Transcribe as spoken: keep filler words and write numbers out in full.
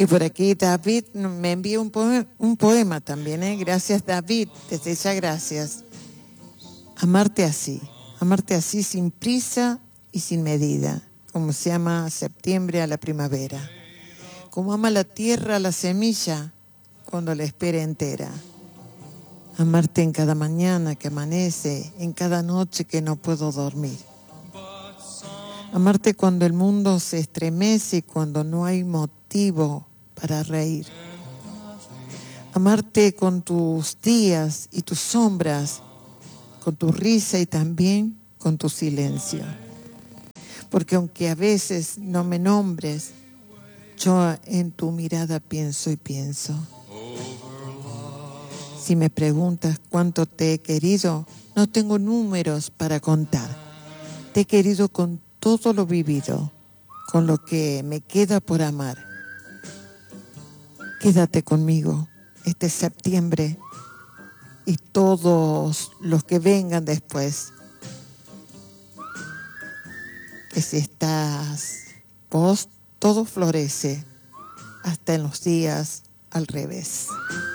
Y por aquí David me envía un poema, un poema también, ¿eh? Gracias, David, desde ya gracias. Amarte así, amarte así sin prisa y sin medida, como se ama septiembre a la primavera, como ama la tierra a la semilla cuando la espera entera. Amarte en cada mañana que amanece, en cada noche que no puedo dormir. Amarte cuando el mundo se estremece y cuando no hay motivo para reír. Amarte con tus días y tus sombras, con tu risa y también con tu silencio. Porque aunque a veces no me nombres, yo en tu mirada pienso y pienso. Si me preguntas cuánto te he querido, no tengo números para contar. Te he querido con todo lo vivido, con lo que me queda por amar. Quédate conmigo este septiembre y todos los que vengan después. Que si estás vos, todo florece, hasta en los días al revés.